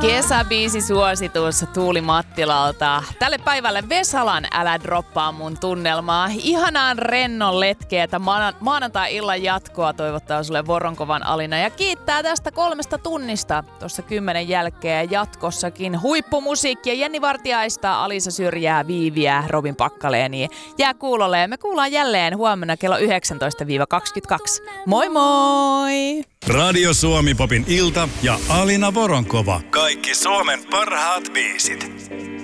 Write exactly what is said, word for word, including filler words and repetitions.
Kesäbiisi suositus Tuuli Mattilalta. Tälle päivälle Vesalan Älä droppaa mun tunnelmaa. Ihanaan rennon letkeetä maanantai-illan jatkoa toivottaa sulle Voronkovan Alina ja kiittää tästä kolmesta tunnista tuossa kymmenen jälkeen jatkossakin. Huippumusiikkia Jenni Vartiaista, Alisa Syrjää, Viiviä, Robin Pakkaleeni. Jää kuulolle ja me kuullaan jälleen huomenna kello yhdeksäntoista kaksikymmentäkaksi. Moi moi! Radio Suomi Popin ilta ja Alina Voronkova. Kaikki Suomen parhaat biisit.